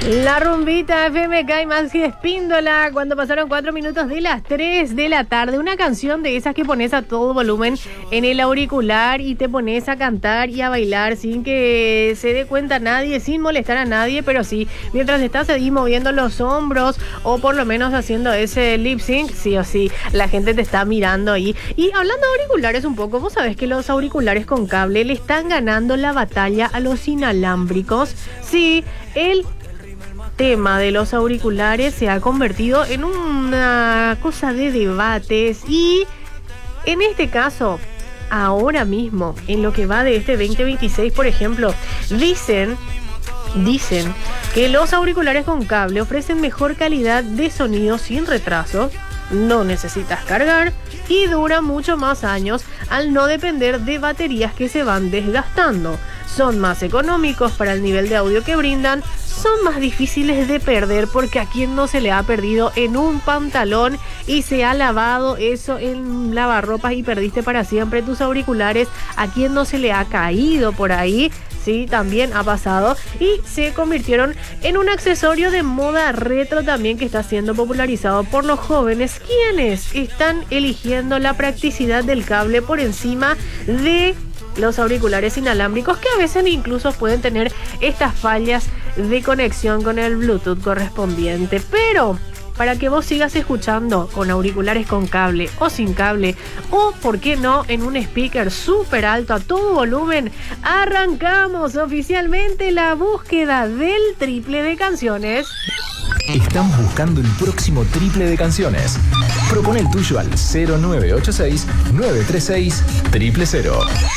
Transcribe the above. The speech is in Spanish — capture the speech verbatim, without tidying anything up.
La rumbita F M K y Maxi Espíndola, cuando pasaron cuatro minutos de las tres de la tarde. Una canción de esas que pones a todo volumen en el auricular y te pones a cantar y a bailar sin que se dé cuenta nadie, sin molestar a nadie, pero sí, mientras estás ahí moviendo los hombros o por lo menos haciendo ese lip sync, sí o sí, la gente te está mirando ahí. Y hablando de auriculares un poco, vos sabés que los auriculares con cable le están ganando la batalla a los inalámbricos. Sí, el tema de los auriculares se ha convertido en una cosa de debates y en este caso, ahora mismo, en lo que va de este veinte veintiséis, por ejemplo, dicen, dicen que los auriculares con cable ofrecen mejor calidad de sonido sin retrasos, no necesitas cargar y duran mucho más años al no depender de baterías que se van desgastando. Son más económicos para el nivel de audio que brindan, son más difíciles de perder porque a quien no se le ha perdido en un pantalón y se ha lavado eso en lavarropas y perdiste para siempre tus auriculares, a quien no se le ha caído por ahí. Sí, también ha pasado y se convirtieron en un accesorio de moda retro también que está siendo popularizado por los jóvenes, quienes están eligiendo la practicidad del cable por encima de los auriculares inalámbricos, que a veces incluso pueden tener estas fallas de conexión con el Bluetooth correspondiente. Pero para que vos sigas escuchando con auriculares con cable o sin cable, o por qué no en un speaker súper alto a todo volumen, arrancamos oficialmente la búsqueda del triple de canciones. Estamos buscando el próximo triple de canciones. Propone el tuyo al cero nueve ocho seis, nueve tres seis, cero cero cero.